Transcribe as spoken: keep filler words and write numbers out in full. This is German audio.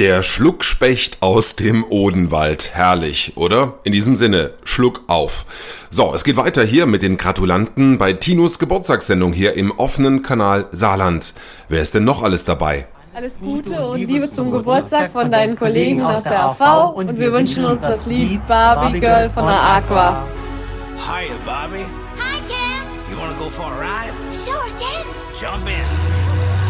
Der Schluckspecht aus dem Odenwald. Herrlich, oder? In diesem Sinne, Schluck auf. So, es geht weiter hier mit den Gratulanten bei Tinos Geburtstagssendung hier im offenen Kanal Saarland. Wer ist denn noch alles dabei? Alles Gute und Liebe zum Geburtstag von deinen Kollegen aus der A V und wir wünschen uns das Lied Barbie Girl von der Aqua. Hiya, Bobby. Hi, Ken. You wanna go for a ride? Sure, Ken. Jump in.